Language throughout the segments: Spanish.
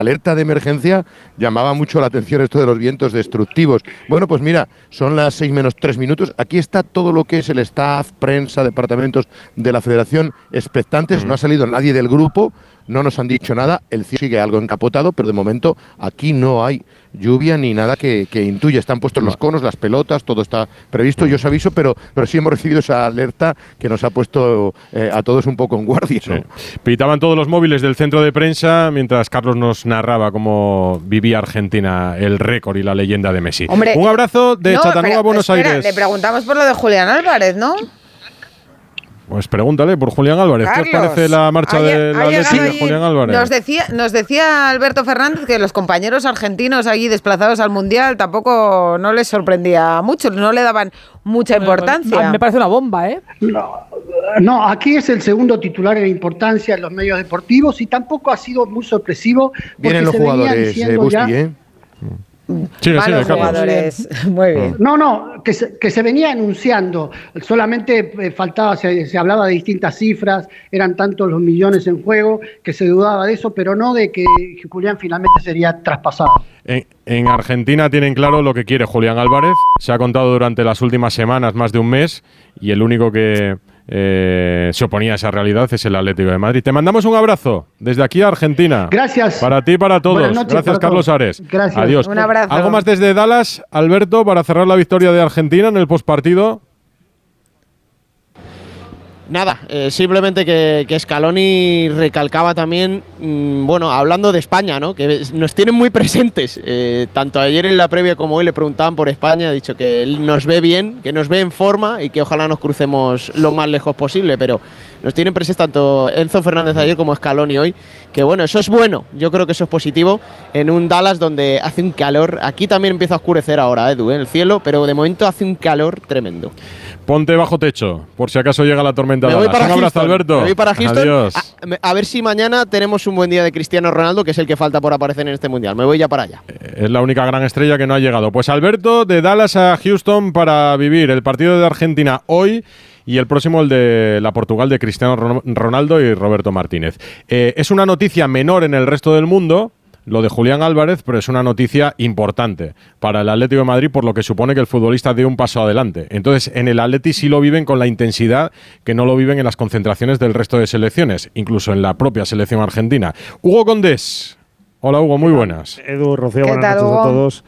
alerta de emergencia llamaba mucho la atención esto de los vientos destructivos. Bueno, pues mira, son las 6 menos 3 minutos. Aquí está todo lo que es el staff, prensa, departamentos de la Federación expectantes. No ha salido nadie del grupo, no nos han dicho nada. El cielo sigue algo encapotado, pero de momento aquí no hay lluvia ni nada que intuya. Están puestos los conos, las pelotas, todo está previsto. Yo os aviso, pero sí hemos recibido esa alerta que nos ha puesto a todos un poco en guardia, ¿no? Sí. Pitaban todos los móviles del centro de prensa mientras Carlos nos narraba cómo vivía Argentina, el récord y la leyenda de Messi. Hombre, un abrazo de Chattanooga a Buenos Aires. Le preguntamos por lo de Julián Álvarez, ¿no? Pues pregúntale por Julián Álvarez. Carlos, ¿Qué os parece la marcha de la Atleti de Julián Álvarez? Nos decía Alberto Fernández que los compañeros argentinos allí desplazados al Mundial tampoco no les sorprendía mucho, no le daban mucha importancia. A mí me parece una bomba, ¿eh? No, aquí es el segundo titular en importancia en los medios deportivos y tampoco ha sido muy sorpresivo. Vienen los jugadores, Busti, ¿eh? Sí, jugadores. Muy bien. No, que se venía anunciando. Solamente faltaba, se hablaba de distintas cifras, eran tantos los millones en juego que se dudaba de eso, pero no de que Julián finalmente sería traspasado. En Argentina tienen claro lo que quiere Julián Álvarez. Se ha contado durante las últimas semanas, más de un mes, y el único que se oponía a esa realidad es el Atlético de Madrid. Te mandamos un abrazo desde aquí a Argentina. Gracias. Para ti y para todos. Buenas noches. Gracias, Carlos Ares. Gracias. Adiós. Un abrazo. ¿Algo más desde Dallas, Alberto, para cerrar la victoria de Argentina en el postpartido? Nada, simplemente que Scaloni recalcaba también, hablando de España, ¿no? Que nos tienen muy presentes. Tanto ayer en la previa como hoy le preguntaban por España, ha dicho que él nos ve bien, que nos ve en forma y que ojalá nos crucemos lo más lejos posible, pero nos tienen presentes tanto Enzo Fernández ayer como Scaloni hoy, que bueno, eso es bueno, yo creo que eso es positivo en un Dallas donde hace un calor, aquí también empieza a oscurecer ahora, Edu, en el cielo, pero de momento hace un calor tremendo. Ponte bajo techo, por si acaso llega la tormenta. Me voy para un abrazo, Houston, Alberto. Me voy para Houston. Adiós. A ver si mañana tenemos un buen día de Cristiano Ronaldo, que es el que falta por aparecer en este Mundial. Me voy ya para allá. Es la única gran estrella que no ha llegado. Pues Alberto, de Dallas a Houston para vivir el partido de Argentina hoy y el próximo el de la Portugal de Cristiano Ronaldo y Roberto Martínez. Es una noticia menor en el resto del mundo, lo de Julián Álvarez, pero es una noticia importante para el Atlético de Madrid, por lo que supone que el futbolista dé un paso adelante. Entonces, en el Atleti sí lo viven con la intensidad que no lo viven en las concentraciones del resto de selecciones, incluso en la propia selección argentina. Hugo Condés. Hola, Hugo, muy buenas. Edu, Rocío, buenas noches a todos.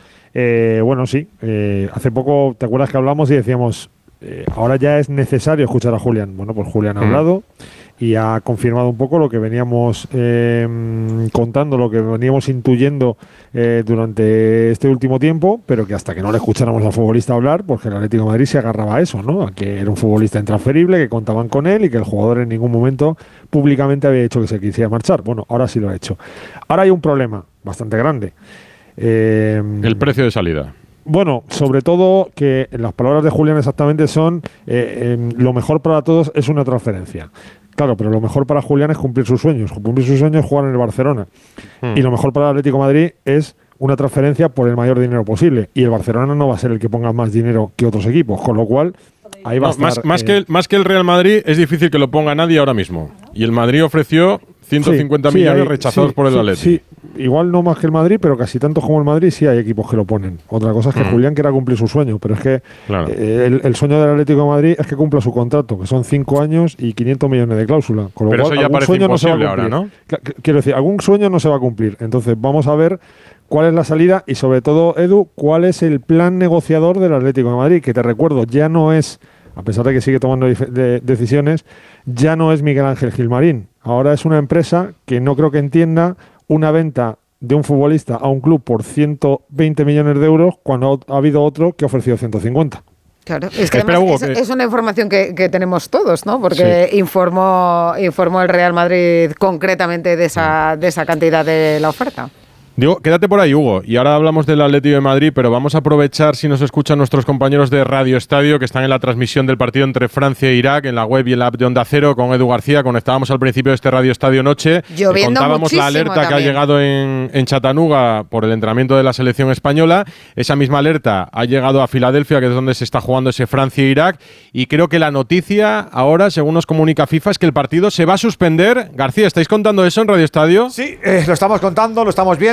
Hace poco, ¿te acuerdas que hablamos y decíamos, ahora ya es necesario escuchar a Julián? Bueno, pues Julián ha hablado y ha confirmado un poco lo que veníamos contando, lo que veníamos intuyendo durante este último tiempo, pero que hasta que no le escucháramos al futbolista hablar, porque el Atlético de Madrid se agarraba a eso, ¿no? A que era un futbolista intransferible, que contaban con él y que el jugador en ningún momento públicamente había dicho que se quisiera marchar. Bueno, ahora sí lo ha hecho. Ahora hay un problema bastante grande. El precio de salida. Bueno, sobre todo que las palabras de Julián exactamente son lo mejor para todos es una transferencia. Claro, pero lo mejor para Julián es cumplir sus sueños. Cumplir sus sueños es jugar en el Barcelona. Y lo mejor para el Atlético de Madrid es una transferencia por el mayor dinero posible. Y el Barcelona no va a ser el que ponga más dinero que otros equipos. Con lo cual, ahí va a estar... Más que el Real Madrid, es difícil que lo ponga nadie ahora mismo. Y el Madrid ofreció 150 millones rechazados por el Atlético. Sí, igual no más que el Madrid, pero casi tantos como el Madrid sí hay equipos que lo ponen. Otra cosa es que Julián quiera cumplir su sueño, pero es que el sueño del Atlético de Madrid es que cumpla su contrato, que son 5 años y 500 millones de cláusula. Con lo pero cual, eso ya algún parece sueño no se va a imposible cumplir. Ahora, ¿no? Quiero decir, algún sueño no se va a cumplir. Entonces vamos a ver cuál es la salida y sobre todo, Edu, cuál es el plan negociador del Atlético de Madrid, que te recuerdo, ya no es, a pesar de que sigue tomando decisiones, ya no es Miguel Ángel Gilmarín. Ahora es una empresa que no creo que entienda una venta de un futbolista a un club por 120 millones de euros cuando ha habido otro que ha ofrecido 150. Claro, es que además es una información que tenemos todos, ¿no? Porque informó el Real Madrid concretamente de esa cantidad de la oferta. Digo, quédate por ahí, Hugo. Y ahora hablamos del Atlético de Madrid, pero vamos a aprovechar si nos escuchan nuestros compañeros de Radio Estadio que están en la transmisión del partido entre Francia e Irak, en la web y en la app de Onda Cero, con Edu García. Conectábamos al principio de este Radio Estadio Noche. Lloviendo contábamos la alerta también. que ha llegado en Chattanooga por el entrenamiento de la selección española. Esa misma alerta ha llegado a Filadelfia, que es donde se está jugando ese Francia-Irak. Y creo que la noticia ahora, según nos comunica FIFA, es que el partido se va a suspender. García, ¿estáis contando eso en Radio Estadio? Sí, lo estamos contando, lo estamos viendo.